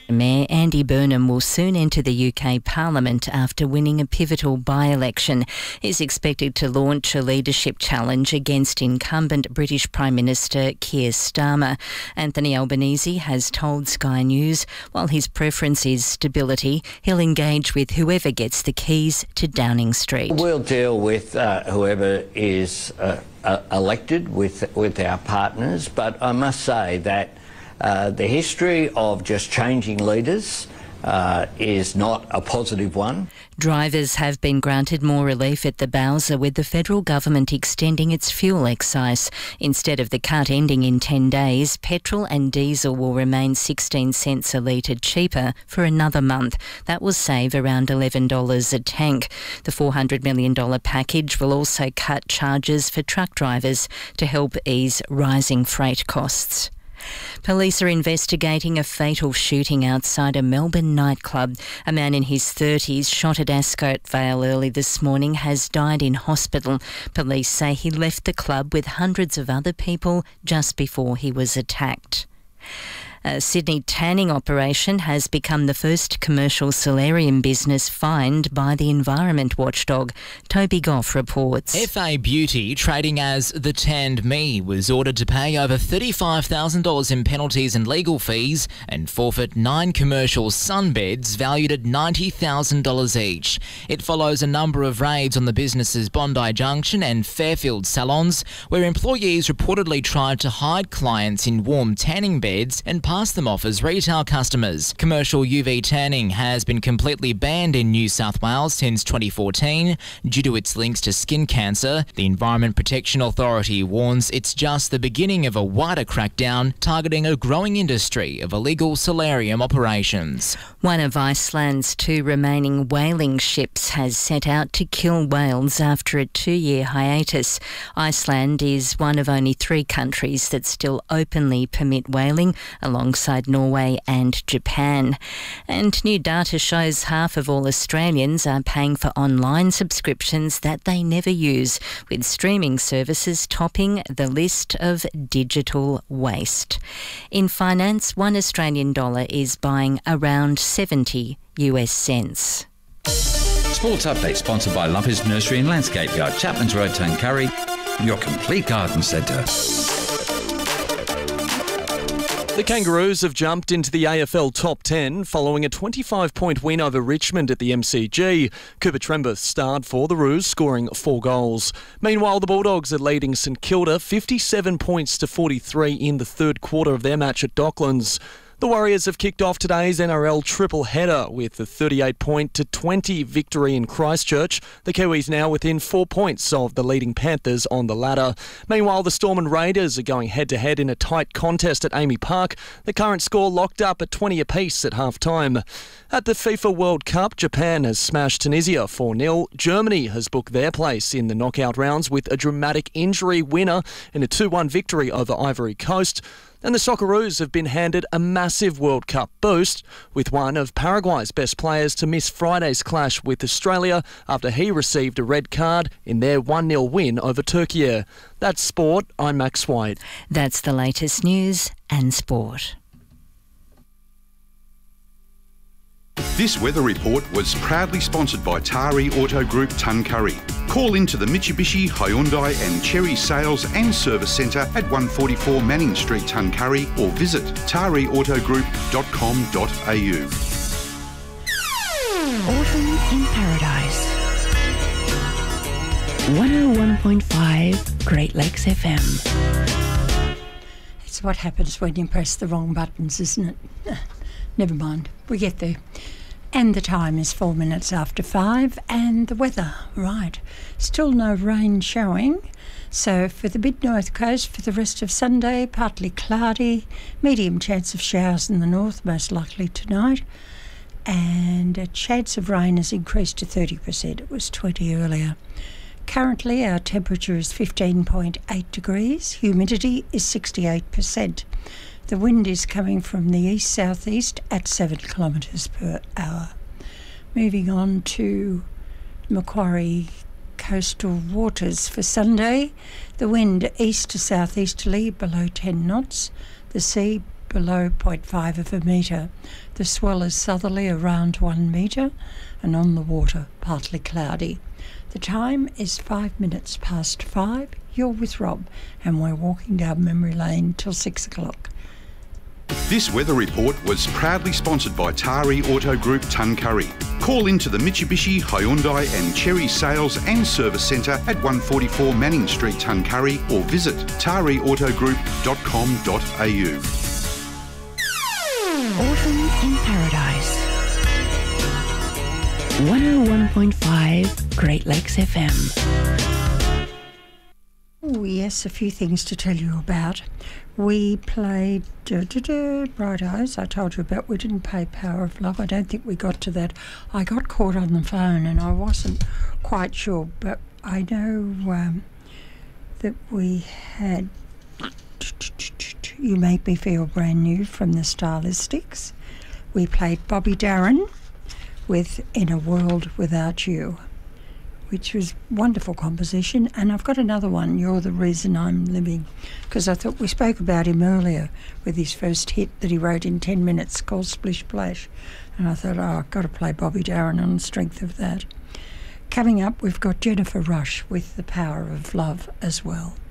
Mayor Andy Burnham will soon enter the UK Parliament after winning a pivotal by-election. He's expected to launch a leadership challenge against incumbent British Prime Minister Keir Starmer. Anthony Albanese has told Sky News while his preference is stability, he'll engage with whoever gets the keys to Downing Street. We'll deal with whoever is elected with our partners, but I must say that the history of just changing leaders is not a positive one. Drivers have been granted more relief at the Bowser, with the federal government extending its fuel excise. Instead of the cut ending in 10 days, petrol and diesel will remain 16 cents a litre cheaper for another month. That will save around $11 a tank. The $400 million package will also cut charges for truck drivers to help ease rising freight costs. Police are investigating a fatal shooting outside a Melbourne nightclub. A man in his 30s shot at Ascot Vale early this morning has died in hospital. Police say he left the club with hundreds of other people just before he was attacked. A Sydney tanning operation has become the first commercial solarium business fined by the environment watchdog. Toby Goff reports. FA Beauty, trading as The Tanned Me, was ordered to pay over $35,000 in penalties and legal fees and forfeit 9 commercial sunbeds valued at $90,000 each. It follows a number of raids on the business's Bondi Junction and Fairfield salons, where employees reportedly tried to hide clients in warm tanning beds and pass them off as retail customers. Commercial UV tanning has been completely banned in New South Wales since 2014 due to its links to skin cancer. The Environment Protection Authority warns it's just the beginning of a wider crackdown targeting a growing industry of illegal solarium operations. One of Iceland's 2 remaining whaling ships has set out to kill whales after a 2-year hiatus. Iceland is one of only 3 countries that still openly permit whaling, alongside Norway and Japan. And new data shows half of all Australians are paying for online subscriptions that they never use, with streaming services topping the list of digital waste. In finance, $1 Australian is buying around 70 US cents. Sports Update sponsored by Lumpy's Nursery and Landscape Yard, Chapman's Road, Tuncurry, your complete garden centre. The Kangaroos have jumped into the AFL top 10 following a 25-point win over Richmond at the MCG. Cooper Trembeth starred for the Roos, scoring 4 goals. Meanwhile, the Bulldogs are leading St Kilda 57 points to 43 in the third quarter of their match at Docklands. The Warriors have kicked off today's NRL triple header with a 38-20 victory in Christchurch. The Kiwis now within 4 points of the leading Panthers on the ladder. Meanwhile, the Storm and Raiders are going head-to-head in a tight contest at Amy Park. The current score locked up at 20 apiece at half-time. At the FIFA World Cup, Japan has smashed Tunisia 4-0. Germany has booked their place in the knockout rounds with a dramatic injury winner in a 2-1 victory over Ivory Coast. And the Socceroos have been handed a massive World Cup boost, with one of Paraguay's best players to miss Friday's clash with Australia after he received a red card in their 1-0 win over Turkey. That's sport. I'm Max White. That's the latest news and sport. This weather report was proudly sponsored by Tari Auto Group Tuncurry. Call into the Mitsubishi, Hyundai and Chery Sales and Service Centre at 144 Manning Street, Tuncurry, or visit tariautogroup.com.au. Autumn in Paradise. 101.5 Great Lakes FM. It's what happens when you press the wrong buttons, isn't it? Never mind, we get there. And the time is 4 minutes after 5, and the weather, right, still no rain showing. So for the mid-north coast, for the rest of Sunday, partly cloudy, medium chance of showers in the north, most likely tonight. And a chance of rain has increased to 30%. It was 20 earlier. Currently, our temperature is 15.8 degrees. Humidity is 68%. The wind is coming from the east-southeast at 7 kilometres per hour. Moving on to Macquarie coastal waters for Sunday. The wind east to southeasterly below 10 knots. The sea below 0.5 of a metre. The swell is southerly around 1 metre and on the water partly cloudy. The time is 5 minutes past 5. You're with Rob and we're walking down memory lane till 6 o'clock. This weather report was proudly sponsored by Tari Auto Group Tuncurry. Call into the Mitsubishi, Hyundai and Cherry Sales and Service Centre at 144 Manning Street, Tuncurry, or visit tariautogroup.com.au. Autumn in Paradise. 101.5 Great Lakes FM. Oh yes, a few things to tell you about. We played Bright Eyes. I told you about. We didn't play Power of Love. I don't think we got to that. I got caught on the phone and I wasn't quite sure, but I know that we had You Make Me Feel Brand New from the Stylistics. We played Bobby Darin with In a World Without You, which was wonderful composition. And I've got another one, You're the Reason I'm Living, because I thought we spoke about him earlier with his first hit that he wrote in 10 minutes called Splish Splash. And I thought, I've got to play Bobby Darin on the strength of that. Coming up, we've got Jennifer Rush with The Power of Love as well.